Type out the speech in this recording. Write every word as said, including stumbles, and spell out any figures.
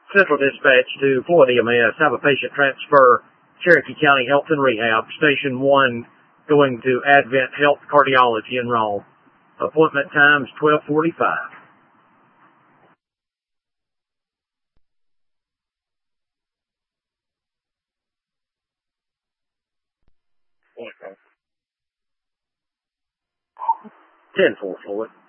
Central Dispatch to Florida E M S. Have a patient transfer Cherokee County Health and Rehab. Station one going to Advent Health Cardiology in Rome. Appointment times twelve forty-five. ten four, Floyd.